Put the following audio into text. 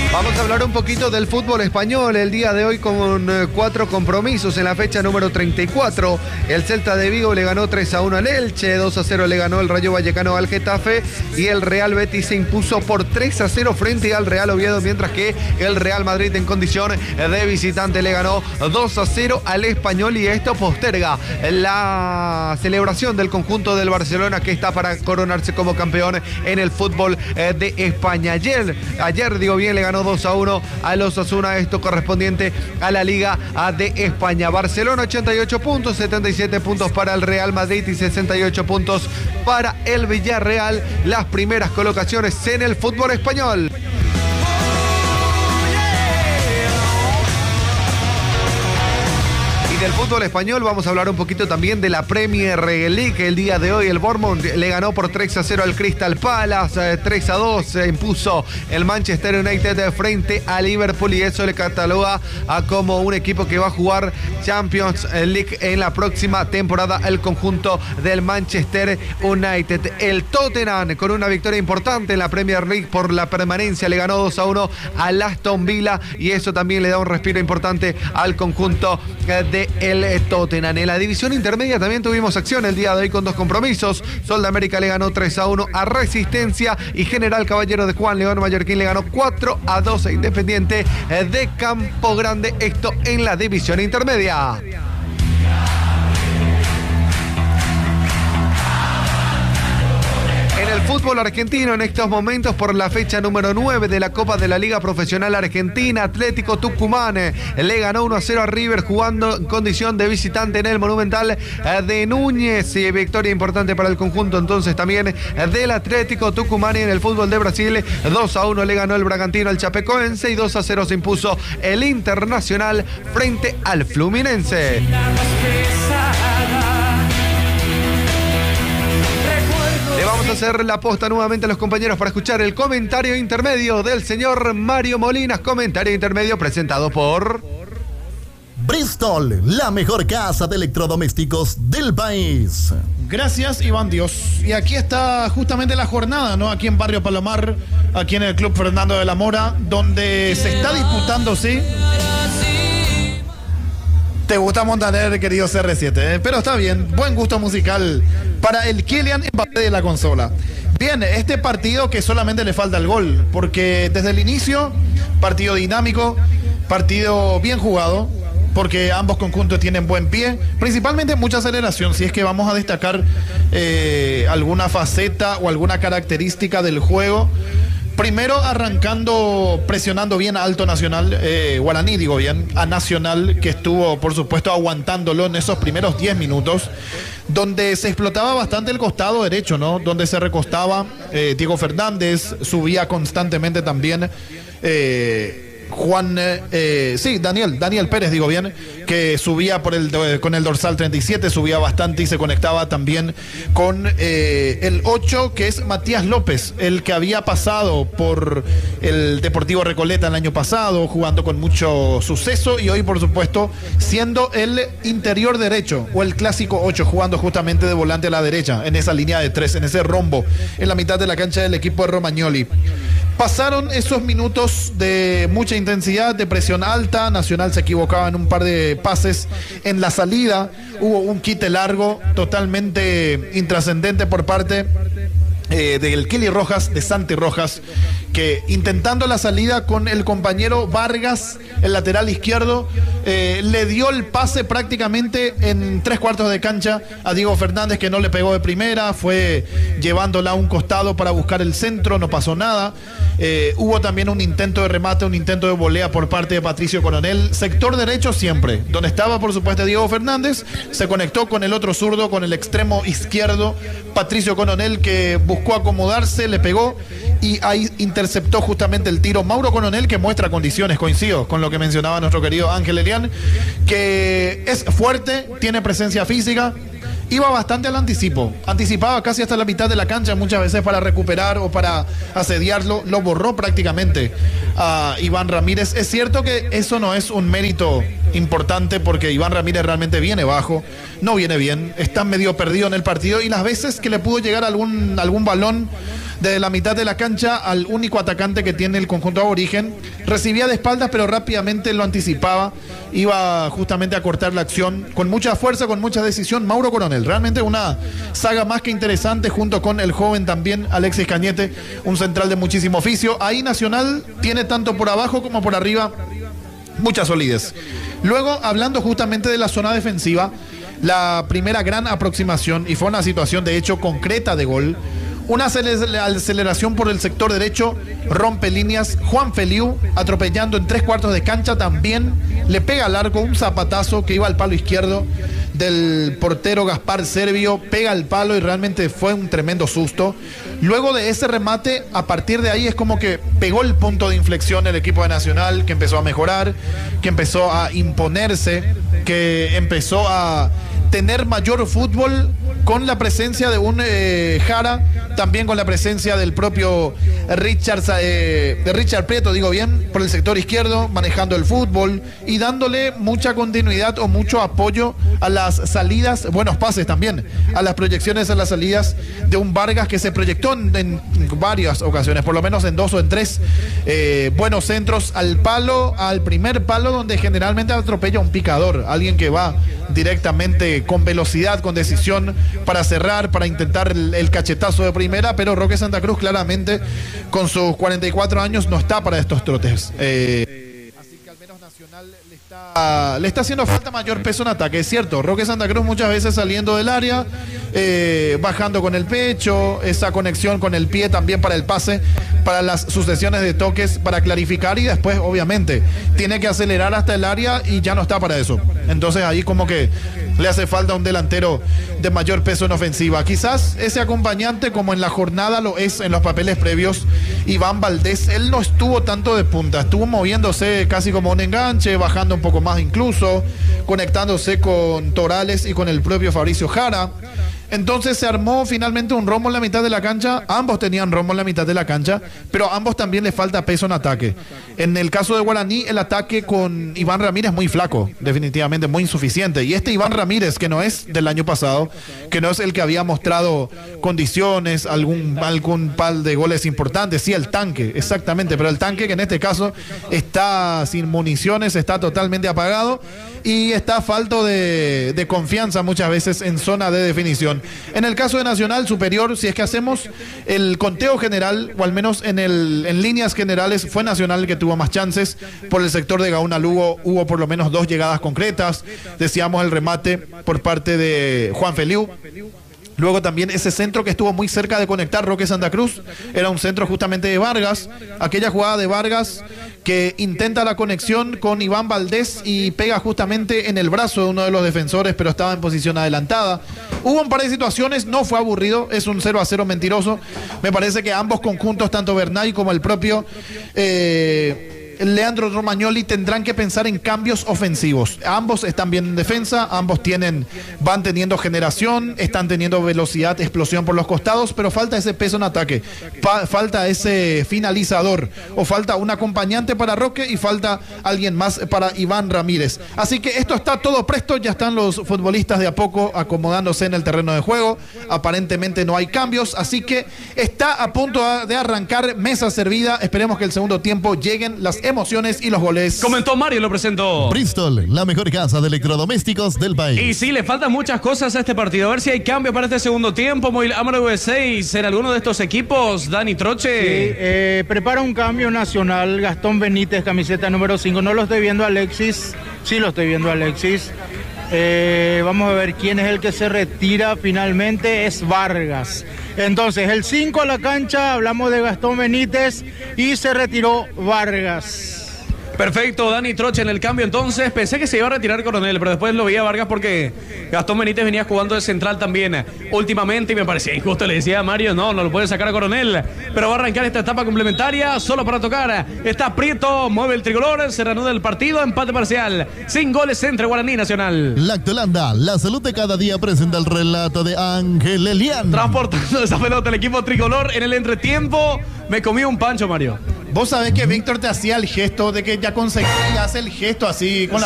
Vamos a hablar un poquito del fútbol español el día de hoy con 4 compromisos en la fecha número 34. El Celta de Vigo le ganó 3-1 al Elche, 2-0 le ganó el Rayo Vallecano al Getafe y el Real Betis se impuso por 3-0 frente al Real Oviedo, mientras que el Real Madrid en condición de visitante le ganó 2-0 al Español, y esto posterga la celebración del conjunto del Barcelona, que está para coronarse como campeón en el fútbol de España. Ayer le ganó 2-1 a los Osasuna, esto correspondiente a la Liga de España. Barcelona 88 puntos, 77 puntos para el Real Madrid y 68 puntos para el Villarreal. Las primeras colocaciones en el fútbol español. Del fútbol español vamos a hablar un poquito también de la Premier League. El día de hoy el Bournemouth le ganó por 3-0 al Crystal Palace, 3-2 se impuso el Manchester United frente a Liverpool, y eso le cataloga como un equipo que va a jugar Champions League en la próxima temporada, el conjunto del Manchester United. El Tottenham, con una victoria importante en la Premier League por la permanencia, le ganó 2-1 al Aston Villa, y eso también le da un respiro importante al conjunto de el Tottenham. En la división intermedia también tuvimos acción el día de hoy con 2 compromisos. Sol de América le ganó 3-1 a Resistencia, y General Caballero de Juan León Mallorquín le ganó 4-2 a Independiente de Campo Grande, esto en la división intermedia. En el fútbol argentino, en estos momentos, por la fecha número 9 de la Copa de la Liga Profesional Argentina, Atlético Tucumán le ganó 1-0 a River jugando en condición de visitante en el Monumental de Núñez, y victoria importante para el conjunto entonces también del Atlético Tucumán. Y en el fútbol de Brasil, 2-1 le ganó el Bragantino al Chapecoense, y 2-0 se impuso el Internacional frente al Fluminense. Le vamos a hacer la posta nuevamente a los compañeros para escuchar el comentario intermedio del señor Mario Molinas. Comentario intermedio presentado por Bristol, la mejor casa de electrodomésticos del país. Gracias, Iván Dios. Y aquí está justamente la jornada, ¿no? Aquí en Barrio Palomar, aquí en el Club Fernando de la Mora, donde se está disputando, ¿sí? Te gusta Montaner, querido CR7, pero está bien, buen gusto musical para el Kylian Mbappé de la consola. Bien, este partido que solamente le falta el gol, porque desde el inicio, partido dinámico, partido bien jugado, porque ambos conjuntos tienen buen pie, principalmente mucha aceleración, si es que vamos a destacar alguna faceta o alguna característica del juego. Primero arrancando, presionando bien a Alto Nacional, Guaraní digo bien, a Nacional, que estuvo por supuesto aguantándolo en esos primeros 10 minutos, donde se explotaba bastante el costado derecho, ¿no? Donde se recostaba Diego Fernández, subía constantemente también Daniel Pérez, digo bien, que subía con el dorsal 37, subía bastante y se conectaba también con el 8, que es Matías López, el que había pasado por el Deportivo Recoleta el año pasado, jugando con mucho suceso, y hoy por supuesto siendo el interior derecho, o el clásico 8, jugando justamente de volante a la derecha, en esa línea de 3, en ese rombo, en la mitad de la cancha del equipo de Romagnoli. Pasaron esos minutos de mucha intensidad, de presión alta. Nacional se equivocaba en un par de pases en la salida. Hubo un quite largo, totalmente intrascendente por parte del Kili Rojas, de Santi Rojas, que intentando la salida con el compañero Vargas, el lateral izquierdo, le dio el pase prácticamente en 3/4 de cancha a Diego Fernández, que no le pegó de primera, fue llevándola a un costado para buscar el centro, no pasó nada. Hubo también un intento de remate, un intento de volea por parte de Patricio Coronel, sector derecho siempre, donde estaba por supuesto Diego Fernández, se conectó con el otro zurdo, con el extremo izquierdo, Patricio Coronel, que buscó acomodarse, le pegó, y ahí interceptó justamente el tiro Mauro Coronel, que muestra condiciones, coincido con lo que mencionaba nuestro querido Ángel Elián, que es fuerte, tiene presencia física, iba bastante al anticipo, anticipaba casi hasta la mitad de la cancha muchas veces para recuperar o para asediarlo, lo borró prácticamente a Iván Ramírez. Es cierto que eso no es un mérito importante, porque Iván Ramírez realmente viene bajo, no viene bien, está medio perdido en el partido, y las veces que le pudo llegar algún balón desde la mitad de la cancha al único atacante que tiene el conjunto aborigen. Recibía de espaldas, pero rápidamente lo anticipaba. Iba justamente a cortar la acción con mucha fuerza, con mucha decisión. Mauro Coronel, realmente una saga más que interesante, junto con el joven también Alexis Cañete, un central de muchísimo oficio. Ahí Nacional tiene tanto por abajo como por arriba mucha solidez. Luego, hablando justamente de la zona defensiva, la primera gran aproximación, y fue una situación de hecho concreta de gol, una aceleración por el sector derecho, rompe líneas, Juan Feliu atropellando en 3/4 de cancha, también le pega al arco un zapatazo que iba al palo izquierdo del portero Gaspar Servio, pega al palo y realmente fue un tremendo susto. Luego de ese remate, a partir de ahí es como que pegó el punto de inflexión el equipo de Nacional, que empezó a mejorar, que empezó a imponerse, que empezó a tener mayor fútbol con la presencia de un Jara, también con la presencia del propio Richard Prieto, digo bien, por el sector izquierdo, manejando el fútbol y dándole mucha continuidad o mucho apoyo a las salidas, buenos pases también, a las proyecciones, a las salidas de un Vargas que se proyectó en varias ocasiones, por lo menos en 2 o en 3 buenos centros al palo, al primer palo, donde generalmente atropella un picador, alguien que va directamente con velocidad, con decisión para cerrar, para intentar el cachetazo de primera, pero Roque Santa Cruz claramente con sus 44 años no está para estos trotes. Así que al menos Nacional le está haciendo falta mayor peso en ataque, es cierto. Roque Santa Cruz muchas veces saliendo del área, bajando con el pecho, esa conexión con el pie también para el pase, para las sucesiones de toques, para clarificar, y después obviamente tiene que acelerar hasta el área y ya no está para eso. Entonces ahí como que le hace falta un delantero de mayor peso en ofensiva. Quizás ese acompañante, como en la jornada lo es en los papeles previos, Iván Valdés, él no estuvo tanto de punta, estuvo moviéndose casi como un enganche, bajando un poco más incluso, conectándose con Torales y con el propio Fabricio Jara. Entonces se armó finalmente un rombo en la mitad de la cancha. Ambos tenían rombo en la mitad de la cancha, pero a ambos también les falta peso en ataque. En el caso de Guaraní, el ataque con Iván Ramírez muy flaco, definitivamente muy insuficiente. Y este Iván Ramírez, que no es del año pasado, que no es el que había mostrado condiciones, algún par de goles importantes, sí, el tanque, exactamente, pero el tanque que en este caso está sin municiones, está totalmente apagado y está falto de confianza muchas veces en zona de definición. En el caso de Nacional, superior, si es que hacemos el conteo general, o al menos en líneas generales, fue Nacional el que tuvo más chances. Por el sector de Gauna Lugo hubo por lo menos 2 llegadas concretas. Decíamos el remate por parte de Juan Feliu. Luego también ese centro que estuvo muy cerca de conectar Roque Santa Cruz, era un centro justamente de Vargas, aquella jugada de Vargas que intenta la conexión con Iván Valdés y pega justamente en el brazo de uno de los defensores, pero estaba en posición adelantada. Hubo un par de situaciones, no fue aburrido, es un 0-0 mentiroso. Me parece que ambos conjuntos, tanto Bernay como el propio Leandro Romagnoli, tendrán que pensar en cambios ofensivos. Ambos están bien en defensa, ambos van teniendo generación, están teniendo velocidad, explosión por los costados, pero falta ese peso en ataque, falta ese finalizador, o falta un acompañante para Roque y falta alguien más para Iván Ramírez. Así que esto está todo presto, ya están los futbolistas de a poco acomodándose en el terreno de juego, aparentemente no hay cambios, así que está a punto de arrancar mesa servida. Esperemos que el segundo tiempo lleguen las emociones y los goles. Comentó Mario, lo presentó Bristol, la mejor casa de electrodomésticos del país. Y sí, le faltan muchas cosas a este partido. A ver si hay cambio para este segundo tiempo. Amaro USA, ¿será alguno de estos equipos? Dani Troche. Sí, prepara un cambio Nacional. Gastón Benítez, camiseta número 5. No lo estoy viendo Alexis. Sí lo estoy viendo Alexis. Vamos a ver quién es el que se retira finalmente. Es Vargas. Entonces, el 5 a la cancha, hablamos de Gastón Benítez y se retiró Vargas. Perfecto, Dani Troche en el cambio entonces. Pensé que se iba a retirar Coronel, pero después lo vi a Vargas porque Gastón Benítez venía jugando de central también últimamente y me parecía injusto. Le decía a Mario, no lo puede sacar a Coronel, pero va a arrancar esta etapa complementaria solo para tocar. Está Prieto, mueve el tricolor, se reanuda el partido, empate parcial, sin goles entre Guaraní y Nacional. Lactolanda, la salud de cada día, presenta el relato de Ángel Elian. Transportando esa pelota el equipo tricolor en el entretiempo. Me comí un pancho, Mario. Vos sabés que Víctor te hacía el gesto de que ya conseguía, hace el gesto así con la